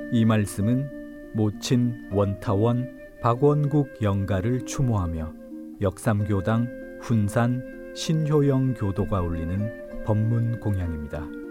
이 말씀은 모친 원타원 박원국 영가를 추모하며 역삼교당 훈산 신효영 교도가 올리는 법문 공양입니다.